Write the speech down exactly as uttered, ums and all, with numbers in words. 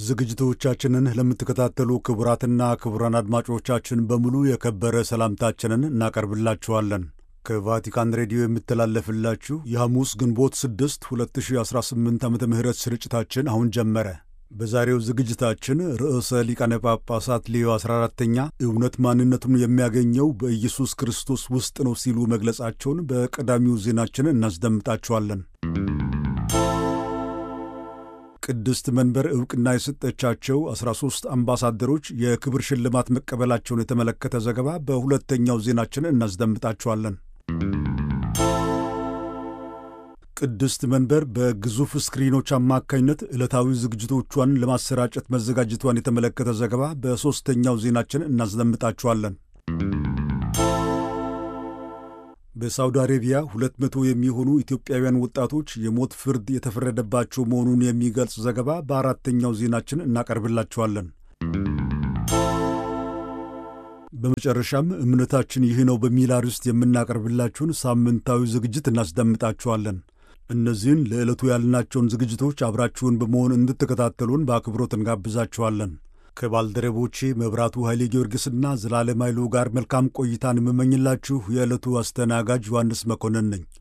ዝግጅቶቻችንን ለምትከታተሉ ክቡራትና ክቡራን አድማጮቻችን በሙሉ የከበረ ሰላምታችንን እናቀርብላችኋለን። ከቫቲካን ሬዲዮ የሚተላለፍላችሁ የሐሙስ ግንቦት ስድስት ሁለት ሺህ አስራ ስምንት ዓመተ ምህረት ስርጭታችን አሁን ጀመረ። በዛሬው ዝግጅታችን ርዕሰ ሊቃነ ጳጳሳት ሌዮ አስራ አራተኛ እውነት ማንነቱን የሚያገኘው በኢየሱስ ክርስቶስ ውስጥ ነው ሲሉ መግለጻቸውን በቀዳሚው ዜናችን እናስደምጣችኋለን። ቅድስት መንበር ዕውቅና የሰጠቻቸው አስራ ሦስት አምባሳደሮች የክብር ሽልማት መቀበላቸውን የተመለከተ ዘገባ በሁለተኛው ዜናችን እናስደምጣችኋለን። ቅድስት መንበር በግዙፍ ስክሪኖች አማካኝነት ዕለታዊ ዝግጅቶቿን ለማሰራጨት መዘጋጀቷን የተመለከተ ዘገባ በሦስተኛው ዜናችን እናስደምጣችኋለን። በሳውዲ አረቢያ ሁለት መቶ የሚሆኑ ኢትዮጵያውያን ወጣቶች የሞት ፍርድ የተፈረደባቸው መሆኑን የሚገልጽ ዘገባ በአራተኛው ዜናችን እናቀርብላችኋለን። በመጨረሻም እምነታችን ይህ ነው በሚል አርዕስት የምናቀርብላችሁን ሳምንታዊ ዝግጅት እናስደምጣችኋለን። እነዚህን ለዕለቱ ያልናቸውን ዝግጅቶች አብራችሁን በመሆን እንድትከታተሉን በአክብሮት እንጋብዛችኋለን። ከባልደረቦቼ መብራቱ ኃይሌ ጊዮርጊስና ዘላለም ኃይሉ ጋር መልካም ቆይታን የምመኝላችሁ የዕለቱ አስተናጋጅ ዮሐንስ መኮንን ነኝ።